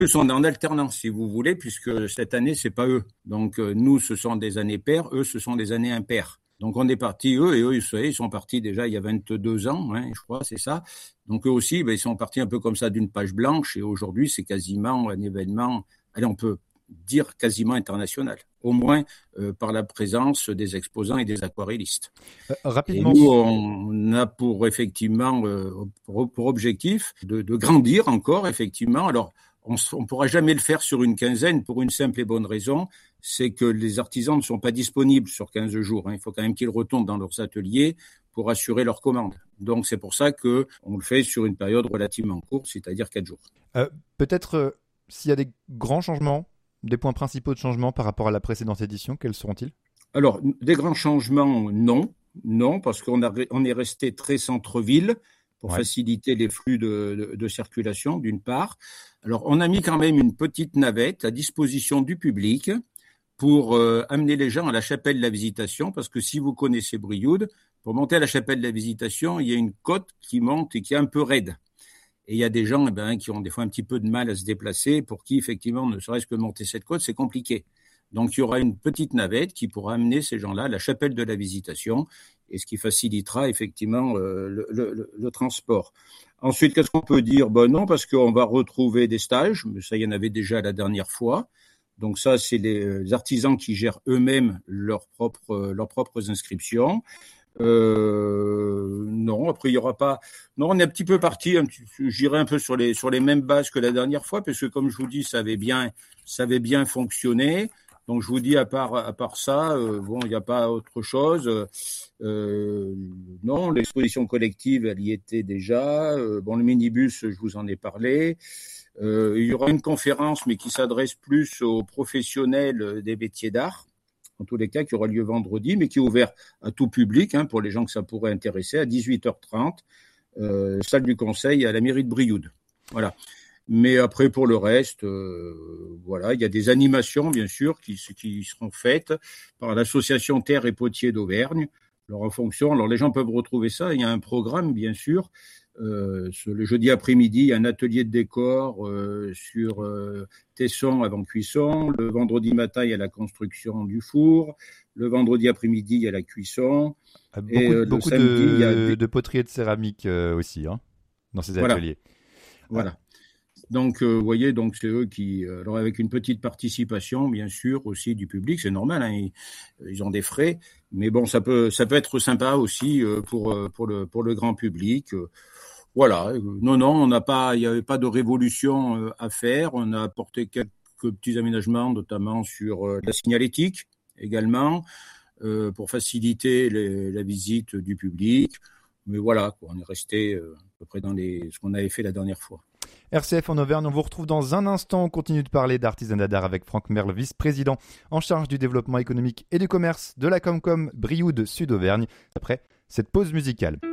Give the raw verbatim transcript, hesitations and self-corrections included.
plus, on est en alternance, si vous voulez, puisque cette année, c'est pas eux. Donc, euh, nous, ce sont des années paires, eux, ce sont des années impaires. Donc, on est partis, eux, et eux, vous savez, ils sont partis déjà il y a vingt-deux ans, hein, je crois, c'est ça. Donc, eux aussi, ben, ils sont partis un peu comme ça d'une page blanche, et aujourd'hui, c'est quasiment un événement, allez, on peut dire quasiment international, au moins euh, par la présence des exposants et des aquarellistes. Euh, rapidement. Et nous, on a pour, effectivement, euh, pour, pour objectif de, de grandir encore, effectivement. Alors, on ne pourra jamais le faire sur une quinzaine pour une simple et bonne raison, c'est que les artisans ne sont pas disponibles sur quinze jours. Hein. Il faut quand même qu'ils retournent dans leurs ateliers pour assurer leurs commandes. Donc, c'est pour ça qu'on le fait sur une période relativement courte, c'est-à-dire quatre jours. Euh, peut-être euh, s'il y a des grands changements, des points principaux de changement par rapport à la précédente édition, quels seront-ils ? Alors, des grands changements, non. Non, parce qu'on a, on est resté très centre-ville pour ouais. faciliter les flux de, de, de circulation, d'une part. Alors, on a mis quand même une petite navette à disposition du public pour euh, amener les gens à la chapelle de la Visitation, parce que si vous connaissez Brioude, pour monter à la chapelle de la Visitation, il y a une côte qui monte et qui est un peu raide. Et il y a des gens eh ben, qui ont des fois un petit peu de mal à se déplacer, pour qui, effectivement, ne serait-ce que monter cette côte, c'est compliqué. Donc, il y aura une petite navette qui pourra amener ces gens-là à la chapelle de la Visitation, et ce qui facilitera effectivement euh, le, le, le transport. Ensuite, qu'est-ce qu'on peut dire ? Ben non, parce qu'on va retrouver des stages, mais ça, il y en avait déjà la dernière fois. Donc ça, c'est les artisans qui gèrent eux-mêmes leurs propres, leurs propres inscriptions. Euh, non, après il y aura pas. Non, on est un petit peu parti. J'irai un peu sur les sur les mêmes bases que la dernière fois, parce que comme je vous dis, ça avait bien, ça avait bien fonctionné. Donc je vous dis à part à part ça, euh, bon, il n'y a pas autre chose. Euh, non, l'exposition collective, elle y était déjà. Euh, bon, le minibus, je vous en ai parlé. Euh, il y aura une conférence, mais qui s'adresse plus aux professionnels des métiers d'art, en tous les cas, qui aura lieu vendredi, mais qui est ouvert à tout public, hein, pour les gens que ça pourrait intéresser, à dix-huit heures trente, euh, salle du Conseil à la mairie de Brioude. Voilà. Mais après, pour le reste, euh, voilà, il y a des animations, bien sûr, qui, qui seront faites par l'association Terre et Potier d'Auvergne. Alors, en fonction, alors les gens peuvent retrouver ça. Il y a un programme, bien sûr. Euh, le jeudi après-midi, il y a un atelier de décor euh, sur euh, tesson avant cuisson. Le vendredi matin, il y a la construction du four. Le vendredi après-midi, il y a la cuisson. Beaucoup, et, euh, beaucoup samedi, de, il y a des... de poterie et de céramique euh, aussi, hein, dans ces ateliers. Voilà. voilà. Donc, euh, vous voyez, donc c'est eux qui, euh, alors avec une petite participation, bien sûr, aussi du public, c'est normal, hein, ils, ils ont des frais, mais bon, ça peut, ça peut être sympa aussi euh, pour pour le pour le grand public. Euh, voilà. Non, non, on n'a pas, il n'y avait pas de révolution euh, à faire. On a apporté quelques petits aménagements, notamment sur euh, la signalétique également, euh, pour faciliter les, la visite du public. Mais voilà, quoi, on est resté euh, à peu près dans les ce qu'on avait fait la dernière fois. R C F en Auvergne, on vous retrouve dans un instant. On continue de parler d'artisanat d'art avec Franck Merle, vice-président en charge du développement économique et du commerce de la Comcom Brioude Sud Auvergne, après cette pause musicale.